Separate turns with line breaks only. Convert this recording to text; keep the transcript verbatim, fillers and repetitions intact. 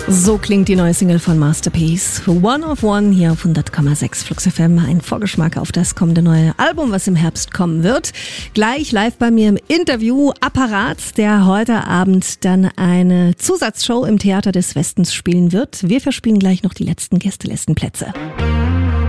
So klingt die neue Single von Masterpiece. One of One hier auf hundert Komma sechs Flux F M. Ein Vorgeschmack auf das kommende neue Album, was im Herbst kommen wird. Gleich live bei mir im Interview Apparat, der heute Abend dann eine Zusatzshow im Theater des Westens spielen wird. Wir verspielen gleich noch die letzten Gästelistenplätze.